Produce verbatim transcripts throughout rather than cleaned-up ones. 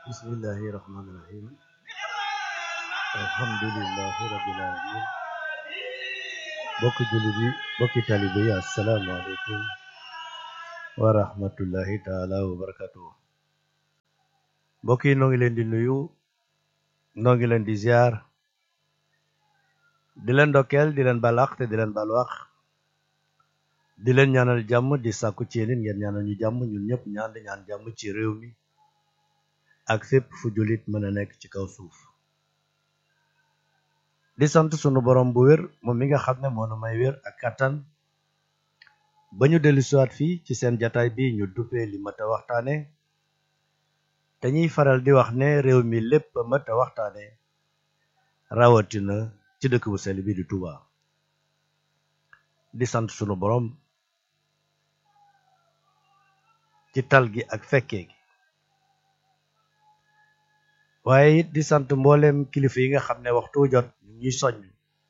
bismillahi rahmaani rahim alhamdulillahi rabbil alamin bokki jullit yi bokki talibe yi assalaamu aleykum wa rahmatullahi taala wa barakatuh mbokk yi noo ngi leen di nuyu noo ngi leen di ziar di leen ndokkeel di leen balaax te di leen balwaax di leen ñaanal jàmm di sàkku ci yéen ngeen ñaanal ñu jàmm ñun ñëpp ñaan di ñaan jàmm ci réew mi ak fépp fu jullit mën a nekk ci kaw suuf di sant sunu borom bu wér moom mi nga xam ne moo nu may wér ak kattan ba ñu dellu siwaat fii ci seen jataay bi ñu duppee li mat a waxtaane te ñuy faral di wax ne réew mi lépp mat a waxtaane rawatina ci dëkk bu sell bi di Touba di sant sunu borom ci tal gi ak fekkee gi waaye it di sant mboolem kilifa yi nga xam ne waxtu jot ñu ñuy soññ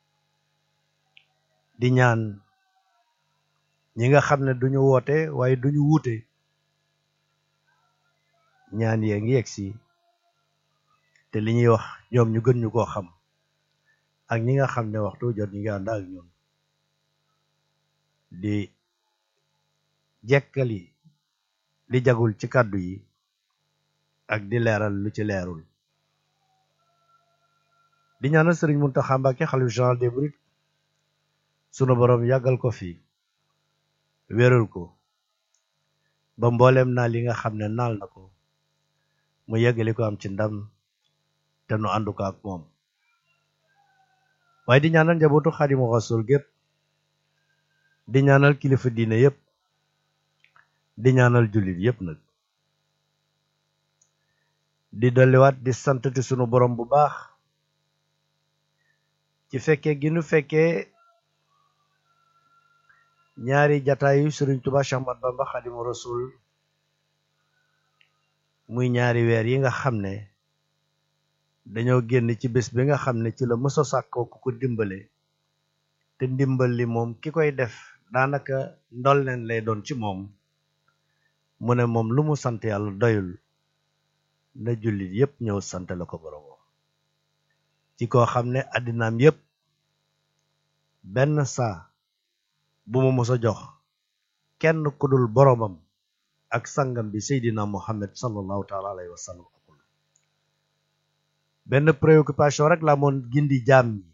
di ñaan ñi nga xam ne duñu woote waaye duñu wuute ñaan yee ngi yegg si te li ñuy wax ñoom ñu gën ñu koo xam ak ñi nga xam ne waxtu jot ñi nga ànd ak ñun di jekkali li jagul ci kàddu yi ak di leeral lu ci leerul di ñaanal Sëriñ Muntaxa Mbàkke xalifa général des mourides sunu borom yàggal ko fi wéral ko ba mbooleem naal yi nga xam ne naal na ko mu yeggali ko am ci ndam te nu àndu ko ak moom waaye di ñaanal njabootu Xaadimu Rasuul gépp di ñaanal kilifa diine yépp di ñaanal jullit yépp nag di dolliwaat di santati sunu borom bu baax ci fekkee gi nu fekkee ñaari jataayu Sëriñ Tuubaa Séex Ahmadu Bamba Xaadimu Rasuul muy ñaari weer yi nga xam ne dañoo génn ci bés bi nga xam ne ci la mësa sàkkoo ku ko dimbale te ndimbal li moom ki koy def daanaka ndolleen lay doon ci moom mu ne moom lu mu sant yàlla doyul na jullit yépp ñëw sant la ko borom ci koo xam ne àddinaam yépp benn saa bu mu mës a jox kenn ku dul boromam ak sangam bi Seydina Muhammad sallallahu taala alayhi wa sallam akul benn préoccupation rek la moon gindi jaam ñi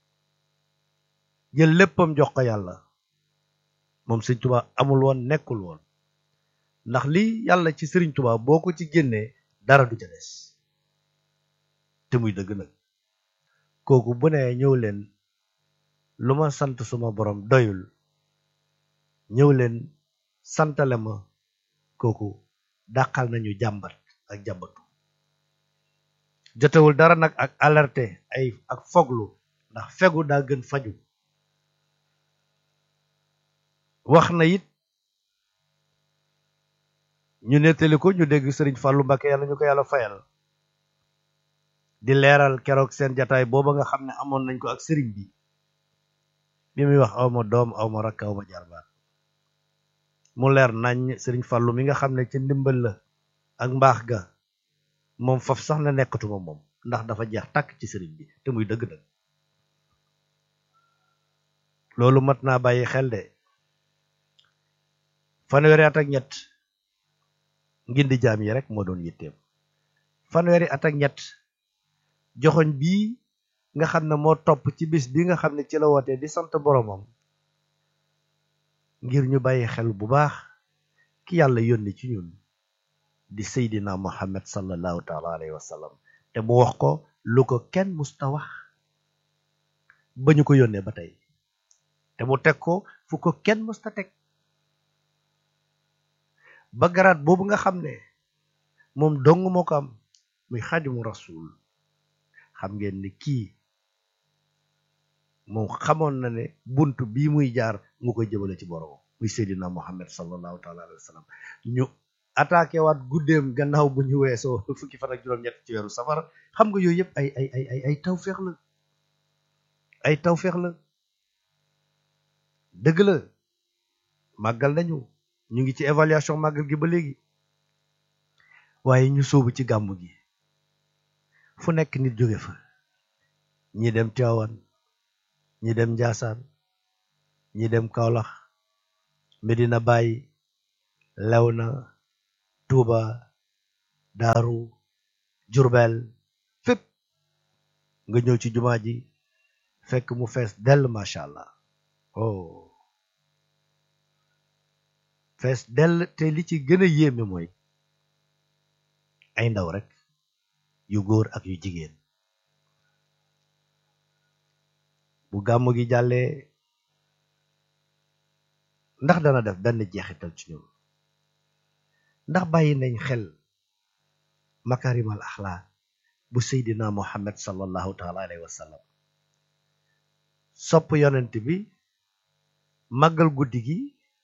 jël léppam jox ko yàlla moom Sëriñ Tuubaa amul woon nekkul woon ndax lii yàlla ci Sëriñ Tuubaa boo ko ci génnee dara du ca des te muy dëgg nag kooku bu ne ñëw leen lu ma sant suma borom doyul ñëw leen santale ma kooku dàqal nañu jàmbat ak jàmbatu jotewul dara nag ak alerte ay ak foglu ndax fegu daa gën faju wax na it ñu nettali ko ñu dégg Sëriñ Fàllu Mbàkke yàlla ñu ko yàlla fayal di leeral keroog seen jataay booba nga xam ne amoon nañ ko ak sëriñ bi bi muy wax awma doom awma rakk awma jarbaat mu leer nañ Sëriñ Fàllu mi nga xam ne ci ndimbal la ak mbaax ga moom faf sax na nekkatuma moom ndax dafa jeex tàkk ci sëriñ bi te muy dëgg nag loolu mat naa bàyyi xel de fanweeri at ak ñett ngindi jaam yi rek moo doon yitteem fanweeri at ak ñett joxoñ bii nga xam ne moo topp ci bis bi nga xam ne ci la wootee di sant boromam ngir ñu bàyyi xel bu baax ki yàlla yónni ci ñun di Seydina Muhammad sallallahu taala alayhi wa sallam te mu wax ko lu ko kenn musta wax ba ñu ko yónnee ba tey te mu teg ko fu ko kenn musta teg ba garaat boobu nga xam ne moom dong moo ko am muy Xaadimu Rasuul xam ngeen ni kii moom xamoon na ne bunt bii muy jaar mu koy jëmale ci borom muy Seydina Muhammad sallallahu taala alayhi wa sallam ñu attaqué waat guddeem gannaaw bu ñu weesoo fukki fan ak juróom-ñett ci weeru safar xam nga yooyu yëpp ay ay ay ay ay tawféex la ay tawféex la dëgg la màggal nañu ñu ngi ci évaluation màggal gi ba léegi waaye ñu sóobu ci gàmmu gi fu nekk nit jóge fa, ñi dem Tivaouane, ñi dem Ndiassane, ñi dem Kaolack, Medina Baye, Léona, Touba, Daaru, Jurbel, fépp nga ñëw ci jumaa ji fekk mu fees dell macha allah. oh fees dell, te li ci gën a yéeme mooy ay ndaw rek yu góor ak yu jigéen. bu gàmmu gi jàllee ndax dana def benn jeexital ci ñun? ndax bàyyi nañ xel makarimal axlaa bu seydina muhammad sallallahu taala alayhi wa sallam? sopp yonent bi, màggal guddi gi,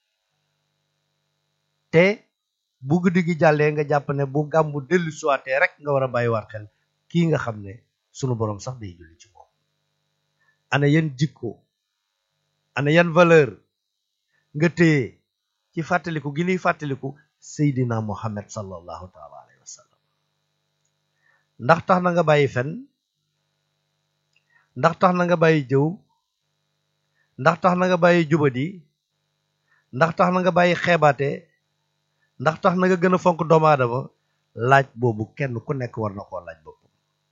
te bu guddi gi jàllee nga jàpp ne bu gàmmu dellu suwaatee rek nga war a bàyyiwaat xel kii nga xam ne sunu boroom sax day julli ci moom. ana yan jikko, ana yan valeur nga téye ci fàttaliku gi ñuy fàttaliku seydina muhammad sallallahu taala alayhi wa sallam? ndax tax na nga bàyyi fen? ndax tax na nga bàyyi jëw? ndax tax na nga bàyyi jubadi? ndax tax na nga bàyyi xeebaate? ndax tax na nga gën a fonk doomu aadama? laaj boobu kenn ku nekk war na koo laaj boppam.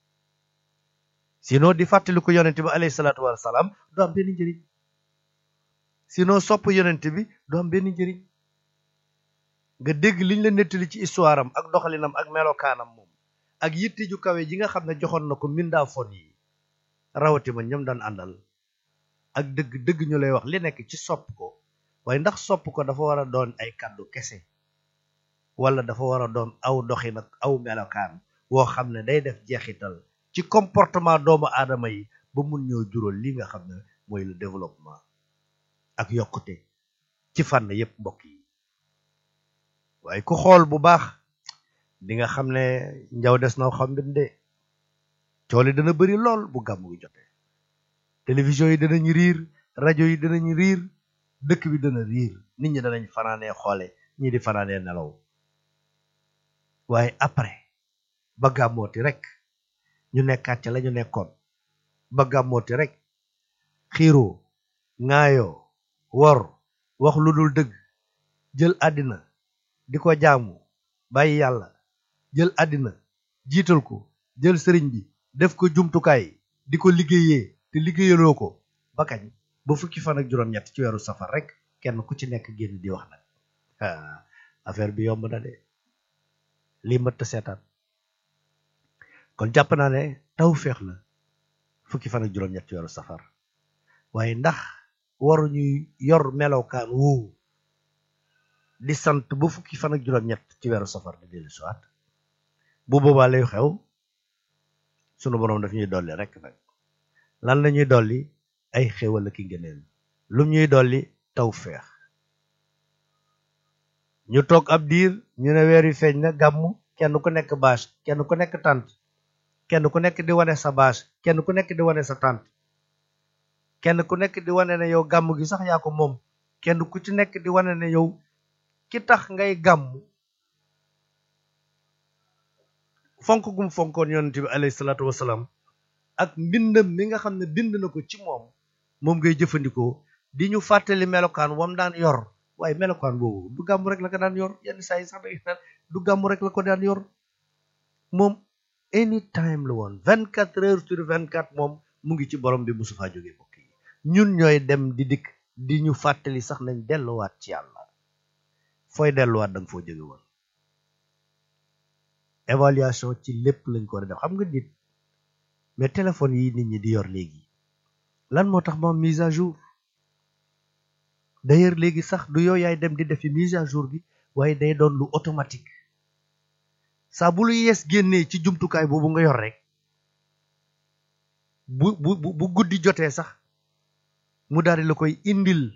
sinon di fàttaliku yonent bi alayhi salaatu wa salaam du am benn njëriñ. sinon sopp yonent bi du am benn njëriñ. nga dégg liñ la nettali ci histoire am ak doxalinam ak melokaanam moom ak yitte ju kawe ji nga xam ne joxoon na ko mindaa fon yi, rawati ma ñoom daan àndal, ak dëgg dëgg ñu lay wax li nekk ci sopp ko. waaye ndax sopp ko dafa war a doon ay kàddu kese, wala dafa war a doon aw doxin ak aw melokaan woo xam ne day def jeexital ci comportement doomu aadama yi ba mun ñoo jural li nga xam ne mooy le développement ak yokkute ci fànn yépp mbokk yi. waaye ku xool bu baax di nga xam ne njaw des na xam de cooli dana bëri lool bu gàmmu gi jotee. télévision yi danañ riir, rajo yi danañ riir, dëkk bi dana riir, nit ñi danañ fanaanee xoole, ñii di fanaanee nelaw. waaye après ba gàmmooti rek ñu nekkaat ca la ñu nekkoon. ba gàmmooti rek xiiroo, ŋaayoo, wor, wax lu dul dëgg, jël àddina di ko jaamu bàyyi yàlla, jël àddina jiital ko, jël sëriñ bi def ko jumtukaay di ko liggéeyee te liggéeyaloo ko. ba kañ? ba fukki fan ak juróom-ñett ci weeru safar rek kenn ku ci nekk génn di wax nag. ah affaire bi yomb na de, lii mëtt seetaan. kon jàpp naa ne taw féex la fukki fan ak juróom-ñett ci weeru safar. waaye ndax waruñuy yor melokaan woowu di sant ba fukki fan ak juróom-ñett ci weeru safar di dellu siwaat? bu boobaa lay xew, sunu boroom daf ñuy dolli rek nag. lan la ñuy dolli? ay xéwal ki ngëneel. lum ñuy dolli? taw feex. ñu toog ab diir ñu ne weer wi feeñ na, gàmmu, kenn ku nekk bâche, kenn ku nekk tànt, kenn ku nekk di wane sa bâche, kenn ku nekk di wane sa tànt, kenn ku nekk di wane ne yow gàmmu gi sax yaa ko moom, kenn ku ci nekk di wane ne yow ki tax ngay gàmmu fonk gum fonkoon yonent bi alayhi salaatu wasalaam ak mbindam mi nga xam ne bind na ko ci moom moom ngay jëfandikoo di ñu fàttali melokaan wam daan yor. waaye melokaan boobu du gàmmu rek la ko daan yor. yenn saa yi sax day naan du gàmmu rek la ko daan yor. moom anytime la woon, vingt quatre heures sur vingt quatre moom mu ngi ci borom bi musu faa jógee mbokk yi. ñun ñooy dem di dikk di ñu fàttali sax nañ delluwaat ci yàlla. fooy delluwaat da nga foo jóge woon. évaluation ci lépp lañ ko war a def. xam nga nit mais téléphone yi nit ñi di yor léegi lan moo tax moom mise à jour? d'ailleurs léegi sax du yow yaay dem di defi mise à jour bi, waaye day doon lu automatique. saa bu lu yees génnee ci jumtukaay boobu nga yor rek bu bu bu guddi jotee sax mu daal di la koy indil,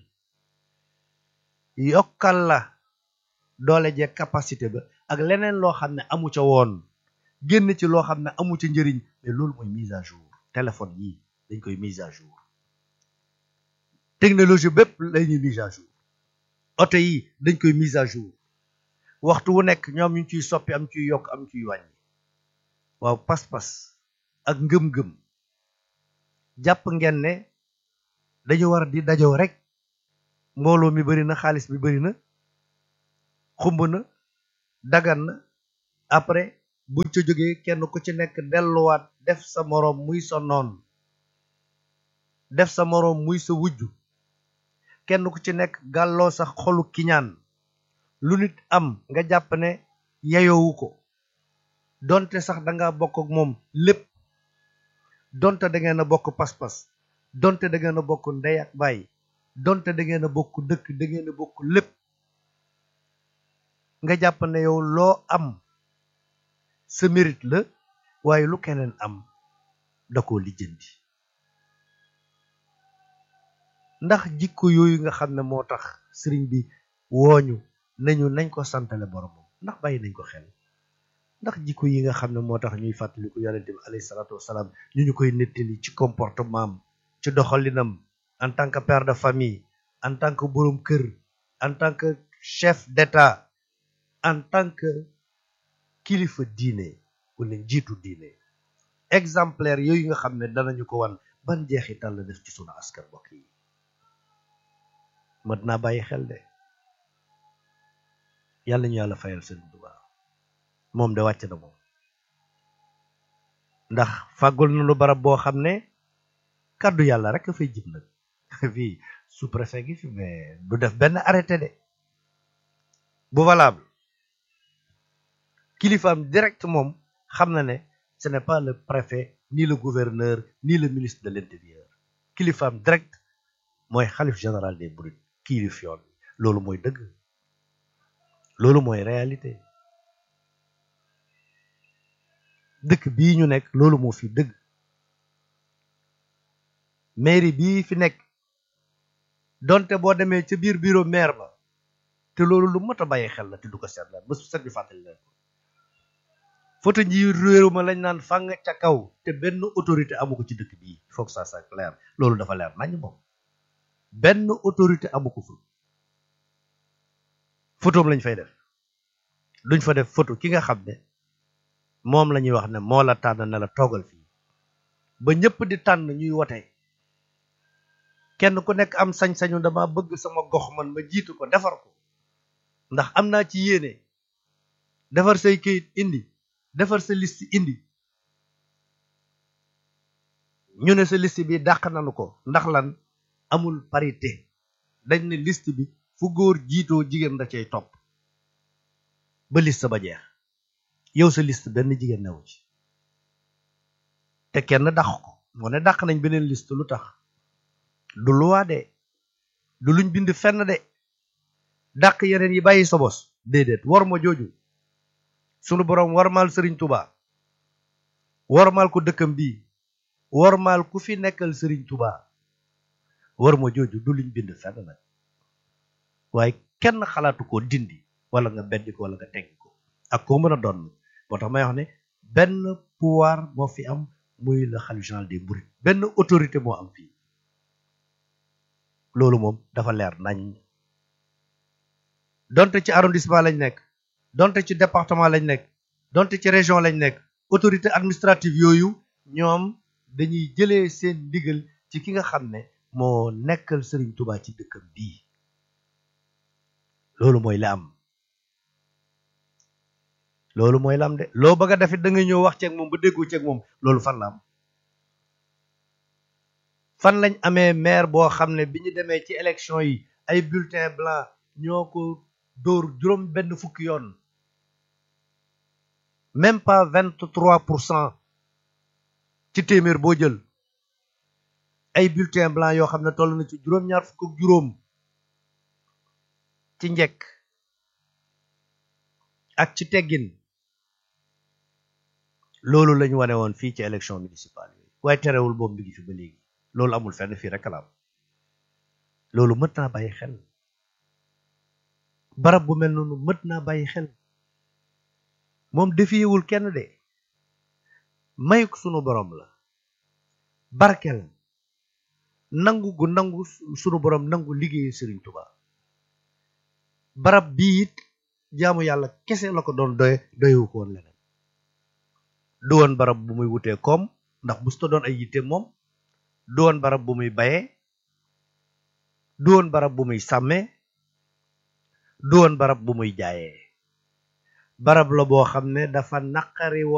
yokkal la doole jeeg capacité ba ak leneen loo xam ne amu ca woon, génn ci loo xam ne amu ca njëriñ. mais loolu mooy mise à jour. téléphone yi dañ koy mise à jour. technologie bépp lay ñuy mise à jour. oto yi dañ koy mise à jour. waxtu wu nekk ñoom ñu ciy soppi, am ciy yokk, am ciy wàññi. waaw pas-pas ak ngëm-ngëm jàpp ngeen ne dañu war di dajoo rek mbooloo mi bari na xaalis bi bari na xumb na dagan na après buñ ca jógee kenn ku ci nekk delluwaat def sa moroom muy sa noon def sa moroom muy sa wujju kenn ku ci nekk gàlloo sa xolu kiñaan lu nit am nga jàpp ne yeyowu ko donte sax danga bokk ak moom lépp donte da ngeen a bokk pas-pas donte da ngeen a bokk ndey ak baay donte da ngeen a bokk dëkk da ngeen a bokk lépp nga jàpp ne yow loo am sa mérite la waaye lu keneen am da koo lijjanti ndax jikko yooyu nga xam ne moo tax sëriñ bi wooñu nañu nañ ko santale boromam ndax bàyyi nañ ko xel ndax jikko yi nga xam ne moo tax ñuy fàttaliku yonente bi alayhi salaatu wasalaam ñu ñu koy nettali ci comportement am ci doxalinam en tant que père de famille en tant que borom kër en tant que chef d'état en tant que kilifa diine wala njiitu diine exemplaire yooyu nga xam ne danañu ko wan ban jeexital la def ci sunu askan mbokk yi mat naa bàyyi xel de yàlla ñu yàlla fayal seen Tuubaa moom de wàcc na moom ndax fàggul na lu barab boo xam ne kàddu yàlla rek a fay jib nag fii sous-préfet gi fi mais du def benn arrêté de bu valable kilifaam direct moom xam na ne ce n'est pas le préfet ni le gouverneur ni le ministre de l'intérieur kilifaam direct mooy xalif général des mourides kilif yoon loolu mooy dëgg loolu mooy réalité dëkk bii ñu nekk loolu moo fi dëgg mairie bii fi nekk donte boo demee ca biir bureau maire ba te loolu lu mat a bàyyi xel la te du ko seet la ba su set bi fàttali leen ko photo nji réew ma lañ naan fàng ca kaw te benn autorité amu ko ci dëkk bii il faut que ça soit clair loolu dafa leer nañ moom benn autorité amu ko fa photoom lañ fay def duñ fa def photo ki nga xam ne moom la ñuy wax ne moo la tànn ne la toogal fii ba ñëpp di tànn ñuy wote kenn ku nekk am sañ-sañu dama bëgg sama gox man ma jiitu ko defar ko ndax am naa ci yéene defar say kayit indi defar sa liste indi ñu ne sa liste bi dàq nañu ko ndax lan amul parité dañ ne liste bi fu góor jiitoo jigéen da cay topp ba liste ba jeex yow sa liste benn jigéen newu ci te kenn dàq ko moo ne dàq nañ beneen liste lu tax du loi de du luñ bind fenn de dàq yeneen yi bàyyi sa bos déedéet war ma jooju sunu boroom warmaal sëriñ Tuubaa warmaal ko dëkkam bii warmaal ku fi nekkal sëriñ Tuubaa war ma jooju du luñ bind fenn nag waaye kenn xalaatu ko dindi wala nga beddi ko wala nga tegg ko ak koo mën a doon moo tax may wax ne benn pouvoir moo fi am muy le khalife général des mourides benn autorité moo am fii loolu moom dafa leer nañ donte ci arrondissement lañ nekk donte ci département lañ nekk donte ci région lañ nekk autorité administrative yooyu ñoom dañuy jëlee seen ndigal ci ki nga xam ne moo nekkal Serigne Touba ci dëkkam bii loolu mooy la am loolu mooy la am de loo bëgg a defit da nga ñëw wax ceeg moom ba déggoo ceeg moom loolu fan la am fan lañ amee maire boo xam ne bi ñu demee ci élection yi ay bulletin blanc ñoo ko dóor juróom benn fukki yoon même pas vingt-trois pour cent ci téeméer boo jël ay bulletin blanc yoo xam ne toll na ci juróom-ñaar fukk ak juróom ci njëkk ak ci teggin loolu lañu wane woon fii ci élection municipale yooyu waaye terewul boobu mi ngi fi ba léegi loolu amul fenn fii rek la am loolu mët naa bàyyi xel barab bu mel noonu mët naa bàyyi xel moom defiyewul kenn de mayuk sunu borom la barkel nangu gu nangu sunu borom nangu liggéeyu Serigne Touba barab bii it jaamu yàlla kese la ko doon doye doyewu ko woon leneen du woon barab bu muy wutee koom ndax musta doon ay yitte moom du woon barab bu muy bayee du woon barab bu muy sàmmee du woon barab bu muy jaayee barab la boo xam ne dafa naqari woon